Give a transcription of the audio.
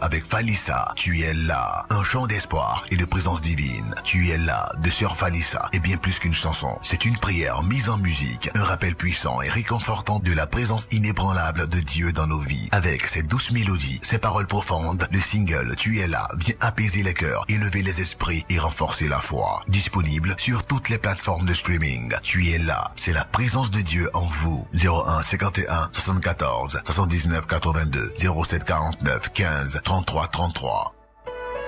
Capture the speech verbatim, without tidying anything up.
avec Falissa, tu es là. Un chant d'espoir et de présence divine. Tu es là de Sœur Falissa est bien plus qu'une chanson. C'est une prière mise en musique, un rappel puissant et réconfortant de la présence inébranlable de Dieu dans nos vies. Avec ses douces mélodies, ses paroles profondes, le single Tu es là vient apaiser les cœurs, élever les esprits et renforcer la foi. Disponible sur toutes les plateformes de streaming. Tu es là, c'est la présence de Dieu en vous. zéro un cinquante et un soixante-quatorze soixante-dix-neuf quatre-vingt-deux zéro sept quarante-neuf quinze trente-trois trente-trois.